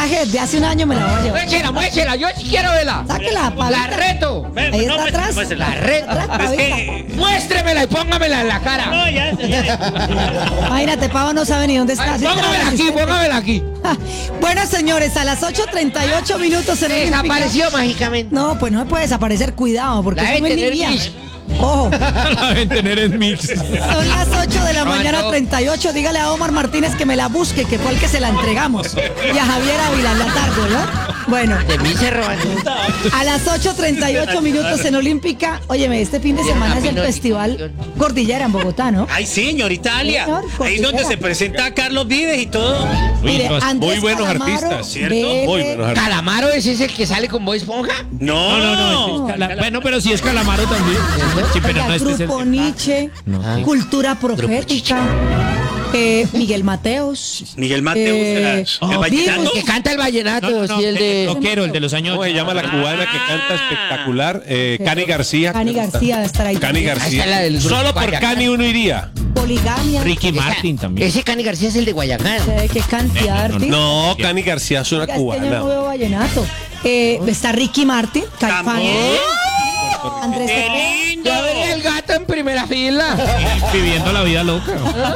traje desde hace un año, me la voy a llevar. Muéchela, yo sí quiero verla. Sáquela, La reto. Ahí está atrás. La reto. Atrás, Es que... Muéstremela y póngamela en la cara. No, ya. Imagínate, Pavo no sabe ni dónde está. Ay, póngamela aquí. Bueno, señores, a las 8:38 minutos en el Desapareció mágicamente. No, pues no se puede desaparecer, cuidado, porque La eso no es deben ni tener mía. Mish. Ojo, La deben tener en mix. son las 8 de la mañana, no. 38. Dígale a Omar Martínez que me la busque, que fue el que se la entregamos. Y a Javier Ávila en la tarde, ¿no? Bueno, De mí se roban. a las 8:38 minutos en Olímpica. Óyeme, este fin de semana es el festival Cordillera en Bogotá, ¿no? Ay, sí, señorita Alia. Señor, Ahí es cordillera. donde se presenta Carlos Vives y todo. Mire, Andrés muy buenos Calamaro, artistas, ¿cierto? Bebe, Muy buenos artistas. ¿Calamaro es ese que sale con Bob Esponja? No. Bueno, pero si es Calamaro también. Sí, pero oiga, no este es el... Grupo Nietzsche, Cultura Profética, Miguel Mateos. Miguel Mateos, el vallenato. Vimos Que canta el vallenato, No, sí, el de... rockero, el de los años... ¿Cómo se llama la cubana que canta espectacular? Cani García. Cani García de estar ahí. Cani Ahí está García. la del grupo Solo por Guayacán. Cani uno iría. Poligamia. Ricky Martin también. Ese Cani García es el de Guayacán. Qué cantidad de artistas. No, Cani García es una Oiga, es que yo no cubana. veo vallenato. Está Ricky Martin, Caifanes, También. Andrés ¡Qué Cepeda. lindo! Yo vería el gato en primera fila. Viviendo la vida loca.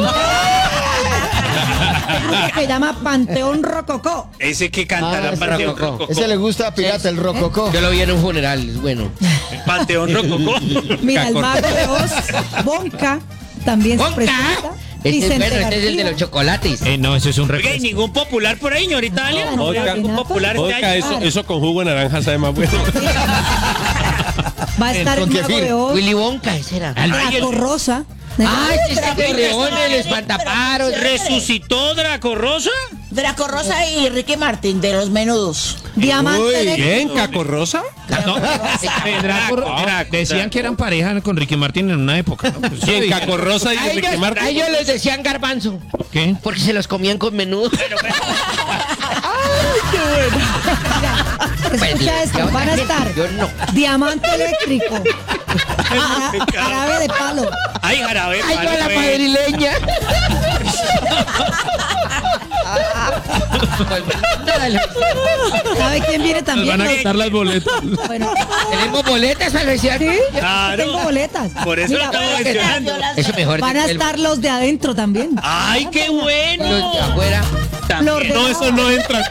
Que se llama Panteón Rococó. Ese que cantará ese Panteón Rococó. Rococó. Ese le gusta a Pirata, el rococó. Yo lo vi en un funeral, es bueno. Panteón Rococó. Mira, el mago de Oz, Bonca, también se ¡Bonca! presenta. Este es Vicente bueno, este es el de García. los chocolates. No, eso es un Oiga, ¿y refresco. ningún popular por ahí, señorita Alia? No, Oiga, vallenato. popular este Oiga, año. eso con jugo de naranja sabe más bueno. Va a estar el con mago kefir. de Oz, Willy Wonka, ese era. Draco Rosa. ¡Ay, ese está Corleón, el espantaparos! ¿Resucitó Draco Rosa? Draco Rosa y Ricky Martin de los Menudos. Diamante Uy, Eléctrico. bien, Caco Rosa. No, decían que eran pareja con Ricky Martin en una época. ¿No? Pues, Bien, Caco Rosa y A Ricky ellos, Martin. a ellos les decían garbanzo, ¿Qué? porque se los comían con menudo. Escucha esto, van a estar Yo no. Diamante Eléctrico, Jarabe de Palo, Ay, jarabe. ¡Ay, yo a la padre. madrileña! ¿sabe quién viene Nos también? van a quitar las boletas. Bueno, ¿Tenemos boletas para el sí, Claro. tengo boletas. Por eso lo Mira, estamos mencionando. Eso mejor. van a estar los de adentro también. Ay, qué bueno. los de afuera. Flor de No, eso no entra.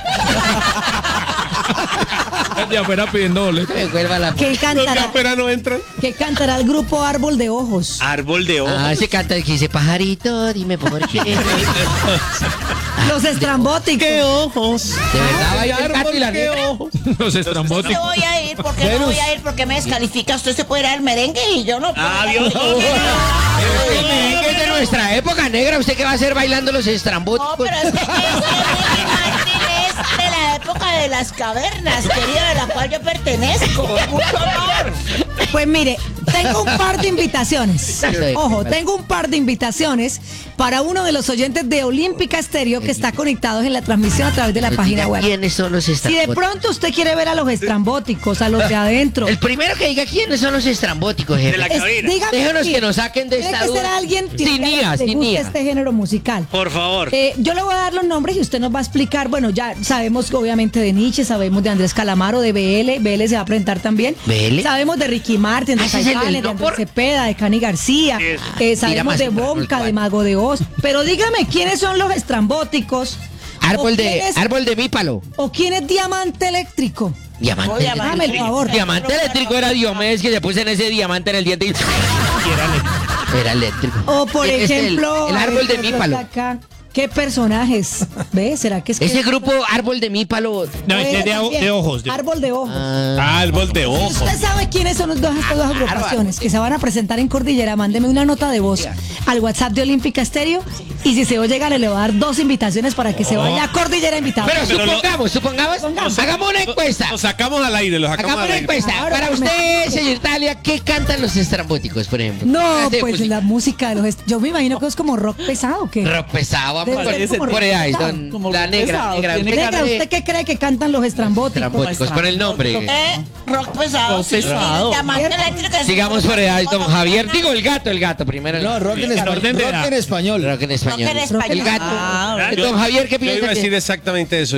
De afuera pidiendo boletas. Me vuelva la... ¿Qué Los de cantará? afuera no entran. ¿Qué cantará el grupo Árbol de Ojos? Árbol de ojos. Ah, ese canta el que dice pajarito, dime por qué. Los estrambóticos. ojos! De verdad, va a ir el gato y la negra. Los No estrambóticos. voy a ir porque no voy a ir porque me descalifica. Usted se puede ir al merengue y yo no puedo. Ah, Dios. El merengue es de nuestra época negra. ¿Usted qué va a hacer bailando los No, estrambóticos? pero es que Ricky Martin es de la época de las cavernas, querida, de la cual yo pertenezco. Mucho honor. Pues mire, tengo un par de invitaciones. Ojo, tengo un par de invitaciones para uno de los oyentes de Olímpica Estéreo que está conectados en la transmisión a través de la página web. ¿Quiénes son los Si de estrambóticos? pronto usted quiere ver a los estrambóticos, a los de adentro, El primero que diga quiénes son los estrambóticos, De la jefe. cabina. dígame Déjenos quién. que nos saquen de Tiene esta que ser duda. alguien que Sin IAS, le sin guste IAS. este género musical. Por favor. Yo le voy a dar los nombres y usted nos va a explicar. Bueno, ya sabemos obviamente de Nietzsche, sabemos de Andrés Calamaro, de BL. BL se va a presentar también. ¿BL? Sabemos de Ricky Martin, de Ah, ese es el del Caifanes, de no Andrés por- Cepeda, de Cani García. Eso. Sabemos más de temprano el Bonca, de cual. Mago de Oz. Pero dígame, ¿quiénes son los estrambóticos? Árbol de mípalo. ¿O quién es Diamante Eléctrico? Diamante. Diamante. Dame el favor. Diamante eléctrico era Diomedes que se puso en ese diamante en el diente y... Era eléctrico. O por Es ejemplo... El a árbol ver, de ¿qué otro mípalo. está acá? ¿Qué personajes? ¿Ves? ¿Será que es que Ese grupo árbol de mípalo. No, este es También. de ojos. Árbol de ojos. Árbol de ojos. Usted sabe quiénes son estas dos agrupaciones que se van a presentar en Cordillera. Mándeme una nota de voz al WhatsApp de Olímpica Estéreo y si se oye, le voy a dar 2 invitaciones para que se vaya a Cordillera invitado. Pero supongamos, hagamos una encuesta. Los sacamos al aire, los sacamos Hagamos al una aire. encuesta. Claro, Para que me- usted, señor Talia, ¿qué cantan los estrambóticos, por ejemplo? No, ¿Qué pues música? la música de los... Yo me imagino que es como rock pesado, ¿qué? Rock pesado, vamos Debe ser como por ahí, rock don- pesado. la negra. Negra, ¿usted qué cree que cantan los estrambóticos? Estrambóticos, con el nombre. Rock pesado. Rock pesado. Diamante Eléctrico. Sigamos por ahí, don Javier. Digo el gato primero. No, rock en español. orden de Rock edad. en español. Rock en español. Rock en español. El gato. Ah, Don Javier, ¿qué Yo iba piensa? a decir exactamente eso.